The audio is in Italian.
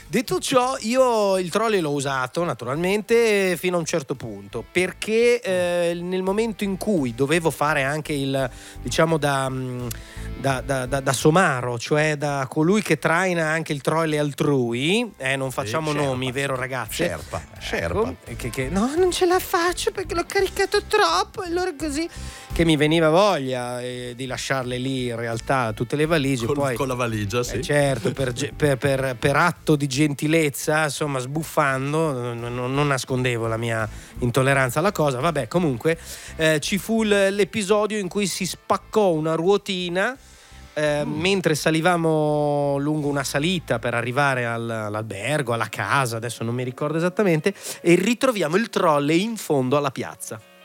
Detto ciò, io il trolley l'ho usato naturalmente fino a un certo punto, perché nel momento in cui dovevo fare anche il, diciamo, da somaro, cioè da colui che traina anche il trolley altrui, non facciamo Sherpa, nomi, vero ragazze? Sherpa. Che no, non ce la faccio perché l'ho caricato troppo, allora così che mi veniva voglia di lasciarle lì in realtà tutte le valigie, poi con la valigia, sì. certo, per atto di gentilezza, insomma, sbuffando, non nascondevo la mia intolleranza alla cosa. Vabbè, comunque ci fu l'episodio in cui si spaccò una ruotina mentre salivamo lungo una salita per arrivare all'albergo, alla casa, adesso non mi ricordo esattamente, e ritroviamo il trolley in fondo alla piazza.